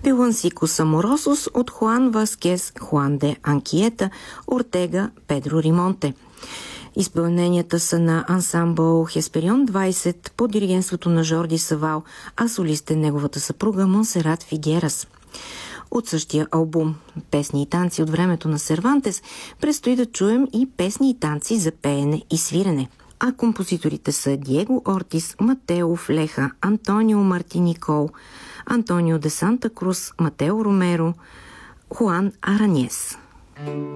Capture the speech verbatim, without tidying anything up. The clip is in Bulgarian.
Вилансикос Аморосос от Хуан Васкес, Хуан де Анкиета, Ортега, Педро Римонте. Изпълненията са на ансамбъл Хесперион двайсет под диригентството на Жорди Савал, а солист е неговата съпруга Монсерат Фигерас. От същия албум «Песни и танци от времето на Сервантес» предстои да чуем и песни и танци за пеене и свирене. А композиторите са Диего Ортис, Матео Флеха, Антонио Мартиникол, Антонио де Санта Крус, Матео Ромеро, Хуан Араньес.